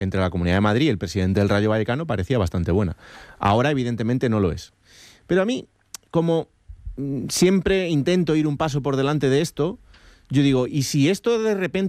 entre la Comunidad de Madrid y el presidente del Rayo Vallecano parecía bastante buena. Ahora, evidentemente, no lo es. Pero a mí, como siempre intento ir un paso por delante de esto, yo digo, ¿y si esto de repente